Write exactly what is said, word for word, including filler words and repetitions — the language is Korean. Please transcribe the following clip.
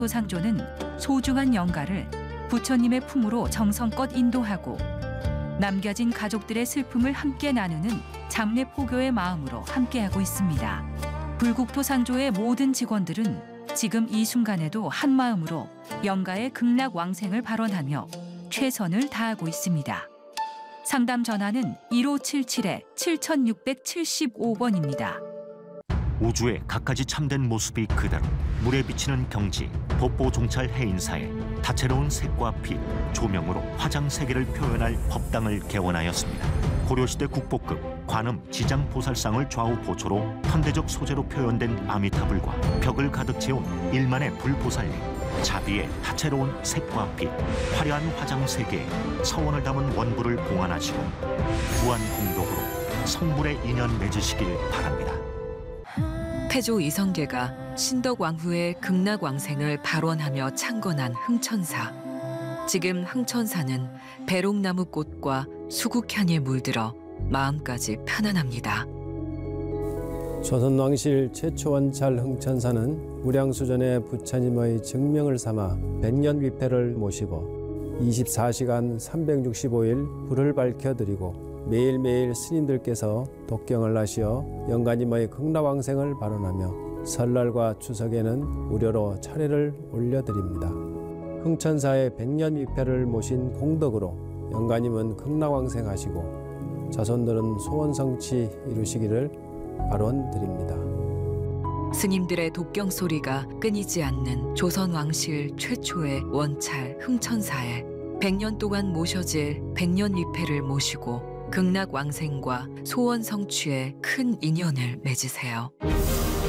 상조는 소중한 영가를 부처님의 품으로 정성껏 인도하고 남겨진 가족들의 슬픔을 함께 나누는 장례 포교의 마음으로 함께하고 있습니다. 불국토 상조의 모든 직원들은 지금 이 순간에도 한 마음으로 영가의 극락 왕생을 발언하며 최선을 다하고 있습니다. 상담 전화는 일오칠칠 칠육칠오 번입니다. 우주의 갖가지 참된 모습이 그대로 물에 비치는 경지, 법보 종찰 해인사에 다채로운 색과 빛, 조명으로 화장 세계를 표현할 법당을 개원하였습니다. 고려시대 국보급 관음 지장보살상을 좌우 보초로 현대적 소재로 표현된 아미타불과 벽을 가득 채운 일만의 불보살님, 자비의 다채로운 색과 빛, 화려한 화장 세계에 서원을 담은 원부를 봉안하시고 무한공덕으로 성불의 인연 맺으시길 바랍니다. 태조 이성계가 신덕왕후의 극락왕생을 발원하며 창건한 흥천사. 지금 흥천사는 배롱나무 꽃과 수국향에 물들어 마음까지 편안합니다. 조선왕실 최초 원찰 흥천사는 무량수전의 부처님의 증명을 삼아 백년위패를 모시고 이십사 시간 삼백육십오 일 불을 밝혀드리고 매일매일 스님들께서 독경을 하시어 영가님의 극락왕생을 발언하며 설날과 추석에는 무료로 차례를 올려드립니다. 흥천사의 백년위패를 모신 공덕으로 영가님은 극락왕생하시고 자손들은 소원성취 이루시기를 발언드립니다. 스님들의 독경 소리가 끊이지 않는 조선왕실 최초의 원찰 흥천사에 백 년 동안 모셔질 백년위패를 모시고 극락왕생과 소원 성취에 큰 인연을 맺으세요.